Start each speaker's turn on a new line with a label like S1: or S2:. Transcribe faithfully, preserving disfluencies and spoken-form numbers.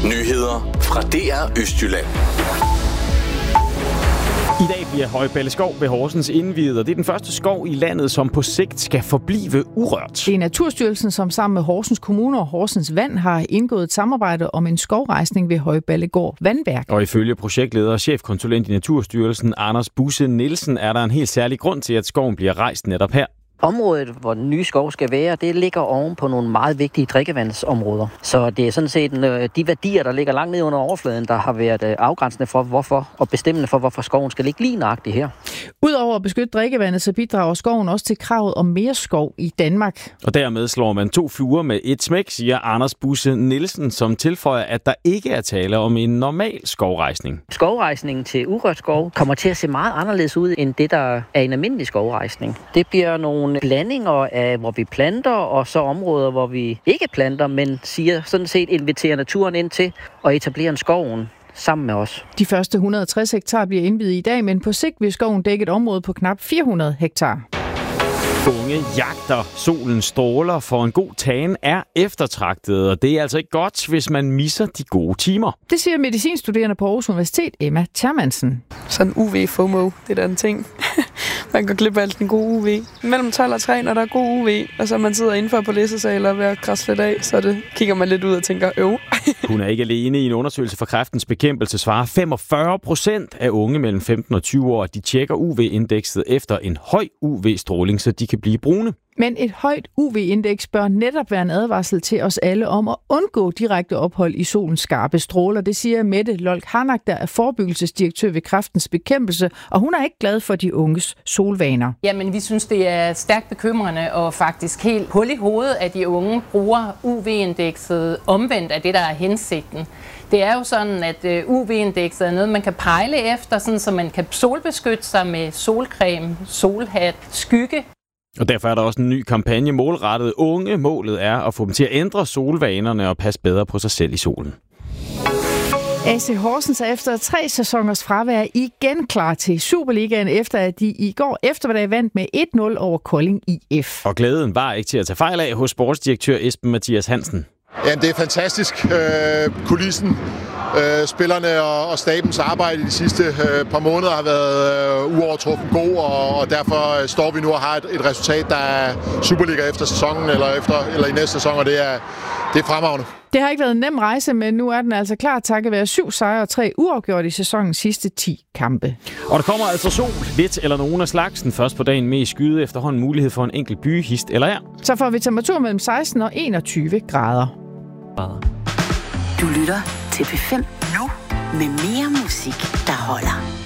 S1: Nyheder fra D R Østjylland.
S2: I dag bliver Højballe Skov ved Horsens indviet, og det er den første skov i landet, som på sigt skal forblive urørt.
S3: Det er Naturstyrelsen, som sammen med Horsens Kommune og Horsens Vand har indgået et samarbejde om en skovrejsning ved Højballegård Vandværk.
S2: Og ifølge projektleder og chefkonsulent i Naturstyrelsen, Anders Busse Nielsen, er der en helt særlig grund til, at skoven bliver rejst netop her.
S4: Området, hvor den nye skov skal være, det ligger oven på nogle meget vigtige drikkevandsområder. Så det er sådan set de værdier, der ligger langt ned under overfladen, der har været afgrænsende for, hvorfor og bestemmende for, hvorfor skoven skal ligge lige nøjagtigt her.
S3: Udover at beskytte drikkevandet, så bidrager skoven også til kravet om mere skov i Danmark.
S2: Og dermed slår man to fluer med et smæk, siger Anders Busse Nielsen, som tilføjer, at der ikke er tale om en normal skovrejsning.
S4: Skovrejsningen til urørt skov kommer til at se meget anderledes ud, end det, der er en almindelig skovrejsning. Det bliver nogle blandinger af, hvor vi planter, og så områder, hvor vi ikke planter, men siger sådan set inviterer naturen ind til at etablere en skoven sammen med os.
S3: De første et hundrede og tres hektar bliver indviet i dag, men på sigt vil skoven dække et område på knap fire hundrede hektar.
S2: Unge jagter solens stråler for en god tan er eftertragtet, og det er altså ikke godt, hvis man misser de gode timer.
S3: Det siger medicinstuderende på Aarhus Universitet, Emma Thermansen.
S5: Sådan U V-FOMO, det er der en ting. Man går glip af alt den gode U V. Mellem tolv og tre, når der er god U V, og så man sidder indenfor på læsesal og ved at græsse lidt af, så det kigger man lidt ud og tænker, øv.
S2: Hun er ikke alene. I en undersøgelse fra Kræftens Bekæmpelse svarer femogfyrre procent af unge mellem femten og tyve år, at de tjekker U V-indekset efter en høj U V-stråling, så de kan blive brune.
S3: Men et højt U V-indeks bør netop være en advarsel til os alle om at undgå direkte ophold i solens skarpe stråler. Det siger Mette Lolk Harnak, der er forebyggelsesdirektør ved Kræftens Bekæmpelse, og hun er ikke glad for de unges solvaner.
S6: Jamen, vi synes, det er stærkt bekymrende og faktisk helt hul i hovedet, at de unge bruger U V-indekset omvendt af det, der er hensigten. Det er jo sådan, at U V-indekset er noget, man kan pejle efter, sådan, så man kan solbeskytte sig med solcreme, solhat, skygge.
S2: Og derfor er der også en ny kampagne målrettet unge. Målet er at få dem til at ændre solvanerne og passe bedre på sig selv i solen.
S3: A C Horsens er efter tre sæsoners fravær igen klar til Superligaen, efter at de i går eftermiddag vandt med et nul over Kolding I F.
S2: Og glæden var ikke til at tage fejl af hos sportsdirektør Esben Mathias Hansen.
S7: Ja, det er fantastisk. Øh, kulissen, øh, spillerne og, og stabens arbejde de sidste øh, par måneder har været øh, uovertruffen god, og, og derfor står vi nu og har et, et resultat, der er Superliga efter sæsonen, eller, efter, eller i næste sæson, og det er, det er fremragende.
S3: Det har ikke været en nem rejse, men nu er den altså klar takket være syv sejre og tre uafgjort i sæsonens sidste ti kampe.
S2: Og der kommer altså sol, lidt eller nogen af slagsen. Først på dagen med i skyde, efterhånden mulighed for en enkelt by, hist eller er.
S3: Så får vi temperatur mellem seksten og enogtyve grader.
S8: Du lytter til P fem nu med mere musik, der holder.